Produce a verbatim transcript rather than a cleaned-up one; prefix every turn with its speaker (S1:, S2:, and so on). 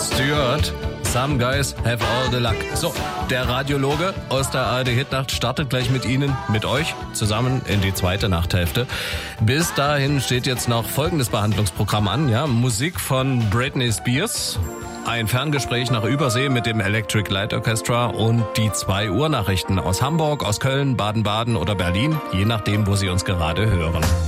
S1: Stewart. Some guys have all the luck. So, der Radiologe aus der A R D-Hitnacht startet gleich mit Ihnen, mit euch, zusammen in die zweite Nachthälfte. Bis dahin steht jetzt noch folgendes Behandlungsprogramm an. Ja, Musik von Britney Spears, ein Ferngespräch nach Übersee mit dem Electric Light Orchestra und die zwei Uhr Nachrichten aus Hamburg, aus Köln, Baden-Baden oder Berlin, je nachdem, wo Sie uns gerade hören.